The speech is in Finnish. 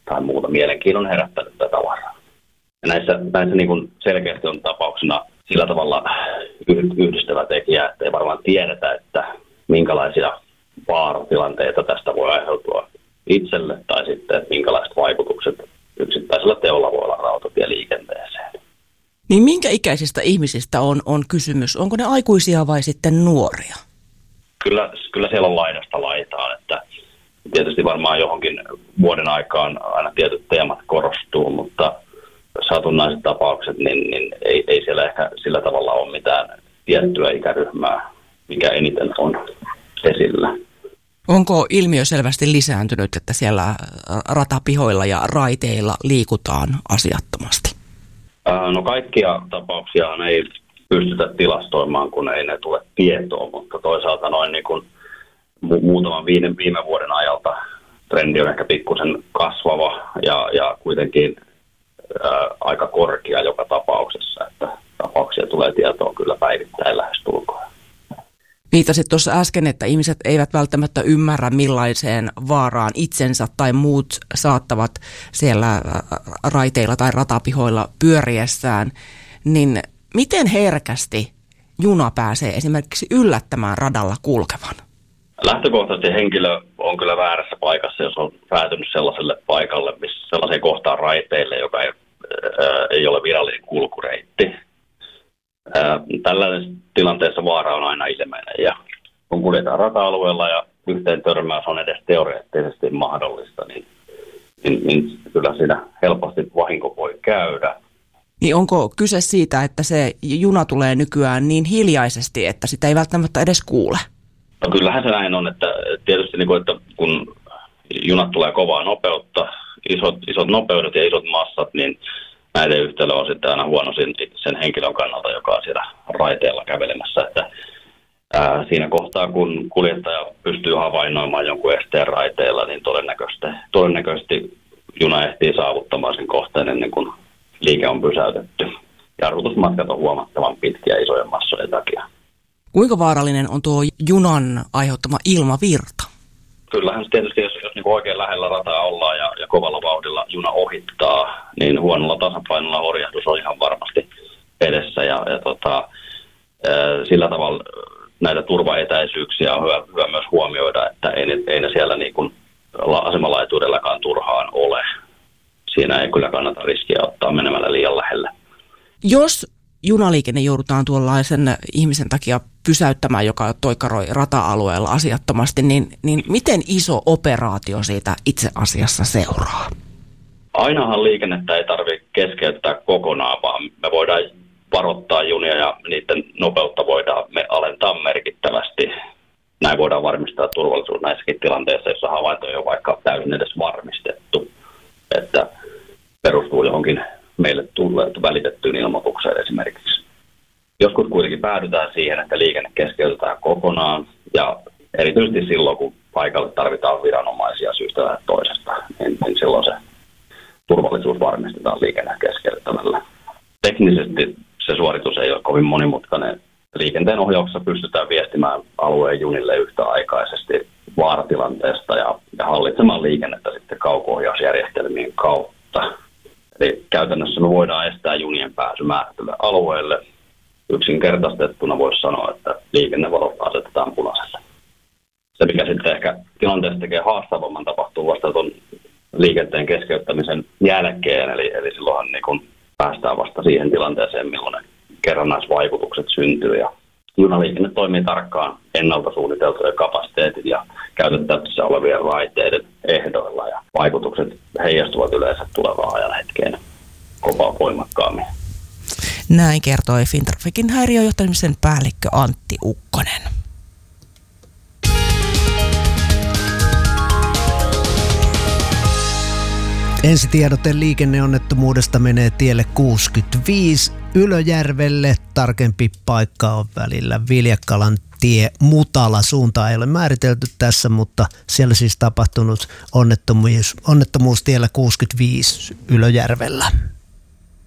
tai muuta mielenkiinnon herättänyttä tavaraa. Ja näissä niin kuin selkeästi on tapauksena sillä tavalla yhdistävä tekijä, että ei varmaan tiedetä, että minkälaisia vaaratilanteita tästä voi aiheutua itselle tai sitten, että minkälaiset vaikutukset yksittäisellä teolla voi olla rautatieliikenteeseen. Niin minkä ikäisistä ihmisistä on kysymys? Onko ne aikuisia vai sitten nuoria? Kyllä siellä on laidasta laitaan, että tietysti varmaan johonkin vuoden aikaan aina tietyt teemat korostuu, mutta satunnaiset tapaukset, niin ei siellä ehkä sillä tavalla ole mitään tiettyä ikäryhmää, mikä eniten on esillä. Onko ilmiö selvästi lisääntynyt, että siellä ratapihoilla ja raiteilla liikutaan asiattomasti? No kaikkia tapauksia ei pystytä tilastoimaan, kun ei ne tule tietoon, mutta toisaalta noin niin kuin muutaman viime vuoden ajalta trendi on ehkä pikkusen kasvava ja kuitenkin aika korkea joka tapauksessa, että tapauksia tulee tietoon kyllä päivittäin lähestulkoon. Viitasit tuossa äsken, että ihmiset eivät välttämättä ymmärrä, millaiseen vaaraan itsensä tai muut saattavat siellä raiteilla tai ratapihoilla pyöriessään, niin miten herkästi juna pääsee esimerkiksi yllättämään radalla kulkevan? Lähtökohtaisesti henkilö on kyllä väärässä paikassa, jos on päätynyt sellaiselle paikalle, missä sellaiseen kohtaan raiteille, joka ei ole virallinen kulkureitti. Tällaisessa tilanteessa vaara on aina ilmeinen ja kun kuljetaan rata-alueella ja yhteen törmäys on edes teoreettisesti mahdollista, niin kyllä siinä helposti vahinko voi käydä. Niin onko kyse siitä, että se juna tulee nykyään niin hiljaisesti, että sitä ei välttämättä edes kuule? No kyllähän se näin on, että tietysti että kun junat tulee kovaa nopeutta, isot nopeudet ja isot massat, niin näiden yhtälö on sitten aina huono sen henkilön kannalta, joka on siellä raiteella kävelemässä. Että siinä kohtaa, kun kuljettaja pystyy havainnoimaan jonkun esteen raiteella, niin todennäköisesti juna ehtii saavuttamaan sen kohteen ennen kuin liike on pysäytetty. Jarrutusmatkat on huomattavan pitkiä isojen massojen takia. Kuinka vaarallinen on tuo junan aiheuttama ilmavirta? Kyllähän tietysti, jos niin oikein lähellä rataa ollaan ja kovalla vauhdilla juna ohittaa, niin huonolla tasapainolla horjahdus on ihan varmasti edessä. Sillä tavalla näitä turvaetäisyyksiä on hyvä myös huomioida, että ei ne siellä niin kuin asemalaituudellakaan turhaan ole. Siinä ei kyllä kannata riskiä ottaa menemällä liian lähelle. Jos junaliikenne joudutaan tuollaisen ihmisen takia pysäyttämään, joka toikaroi rata-alueella asiattomasti, niin miten iso operaatio siitä itse asiassa seuraa? Ainahan liikennettä ei tarvitse keskeyttää kokonaan, vaan me voidaan varoittaa junia ja niiden nopeutta voidaan alentaa merkittävästi. Näin voidaan varmistaa turvallisuus näissäkin tilanteissa, jossa havainto ei ole vaikka täysin edes varmistettu, että perustuu johonkin meille välitettyyn ilmoitukseen esimerkiksi. Joskus kuitenkin päädytään siihen, että liikenne keskeytetään kokonaan ja erityisesti silloin, kun paikalle tarvitaan viranomaisia syystä tai toisesta, niin silloin se turvallisuus varmistetaan liikenne keskeyttämällä. Teknisesti se suoritus ei ole kovin monimutkainen. Liikenteen ohjauksessa pystytään viestimään alueen junille yhtäaikaisesti vaaratilanteesta ja hallitsemaan liikennettä sitten kauko-ohjausjärjestelmien kautta. Eli käytännössä me voidaan estää junien pääsy määrätylle alueelle. Yksinkertaistettuna voisi sanoa, että liikennevalot asetetaan punaiselle. Se, mikä sitten ehkä tilanteessa tekee haastavamman, tapahtuu vasta tuon liikenteen keskeyttämisen jälkeen. Eli silloinhan niin kun päästään vasta siihen tilanteeseen, milloin ne kerrannaisvaikutukset syntyy. Ja junaliikenne toimii tarkkaan ennalta suunniteltujen kapasiteetin ja käytettävissä olevien raiteiden ehdoilla. Ja vaikutukset heijastuvat yleensä tulevaan ajan hetkeen kovaa voimakkaammin. Näin kertoi Fintraficin häiriöjohtamisen päällikkö Antti Ukkonen. Ensitiedote liikenneonnettomuudesta menee tielle 65 Ylöjärvelle. Tarkempi paikka on välillä Viljakkalan tie Mutala. Suuntaa ei ole määritelty tässä, mutta siellä siis tapahtunut onnettomuus tiellä 65 Ylöjärvellä.